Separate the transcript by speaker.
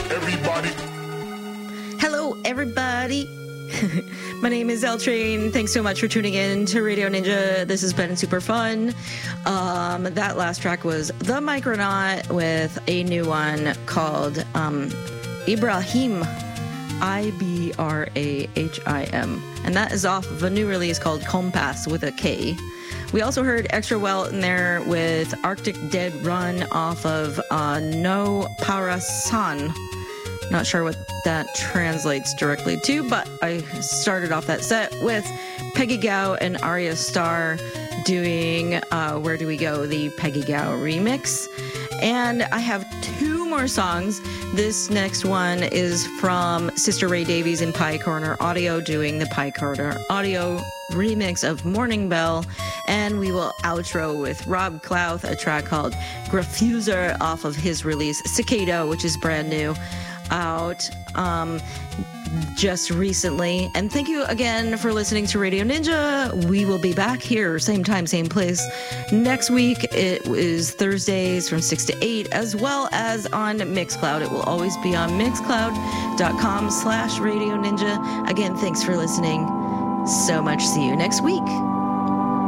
Speaker 1: everybody.
Speaker 2: Hello, everybody. My name is L Train. Thanks so much for tuning in to Radio Ninja. This has been super fun. That last track was The Micronaut with a new one called Ibrahim, Ibrahim. And that is off of a new release called Compass with a K. We also heard Extra Well in there with Arctic Dead Run off of No Parasan. Not sure what that translates directly to, but I started off that set with Peggy Gao and Arya Starr doing Where Do We Go, the Peggy Gao remix. And I have two more songs. This next one is from Sister Ray Davies and Pie Corner Audio doing the Pie Corner Audio remix of Morning Bell. And we will outro with Rob Clouth, a track called Graffuser off of his release Cicada, which is brand new, out just recently. And thank you again for listening to Radio Ninja. We will be back here, same time, same place, next week. It is Thursdays from 6 to 8, as well as on Mixcloud. It will always be on mixcloud.com/Radio Ninja. Again, thanks for listening so much. See you next week.